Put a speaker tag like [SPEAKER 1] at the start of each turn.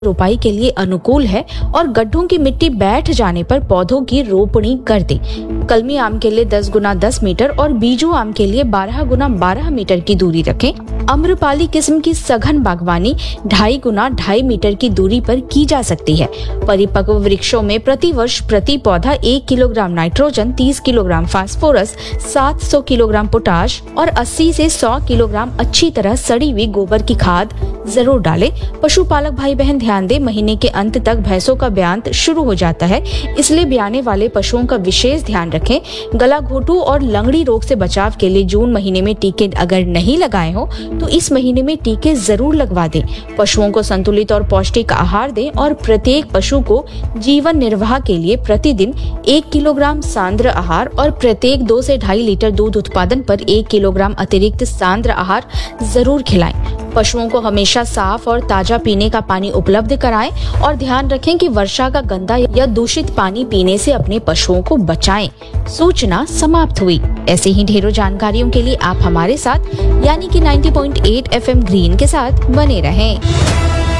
[SPEAKER 1] रोपाई के लिए अनुकूल है और गड्ढों की मिट्टी बैठ जाने पर पौधों की रोपणी कर दे। कलमी आम के लिए 10 गुना 10 मीटर और बीजू आम के लिए 12 गुना 12 मीटर की दूरी रखें। अम्रपाली किस्म की सघन बागवानी 2.5 गुना 2.5 मीटर की दूरी पर की जा सकती है। परिपक्व वृक्षों में प्रति वर्ष प्रति पौधा 1 kilogram nitrogen, 30 kilogram phosphorus, 700 kilogram potash और 80 से 100 किलोग्राम अच्छी तरह सड़ी हुई गोबर की खाद जरूर डालें। पशुपालक भाई बहन ध्यान दें, महीने के अंत तक भैंसों का ब्यांत शुरू हो जाता है, इसलिए ब्याने वाले पशुओं का विशेष ध्यान रखें। गला घोटू और लंगड़ी रोग से बचाव के लिए जून महीने में टीके अगर नहीं लगाए हो तो इस महीने में टीके जरूर लगवा दें। पशुओं को संतुलित और पौष्टिक आहार दें और प्रत्येक पशु को जीवन निर्वाह के लिए प्रतिदिन 1 किलोग्राम सांद्र आहार और प्रत्येक 2 से 2.5 लीटर दूध उत्पादन पर 1 किलोग्राम अतिरिक्त सांद्र आहार जरूर खिलाएं। पशुओं को हमेशा साफ और ताजा पीने का पानी उपलब्ध कराएं और ध्यान रखें कि वर्षा का गंदा या दूषित पानी पीने से अपने पशुओं को बचाएं। सूचना समाप्त हुई। ऐसे ही ढेरों जानकारियों के लिए आप हमारे साथ यानी कि 90.8 FM ग्रीन के साथ बने रहें।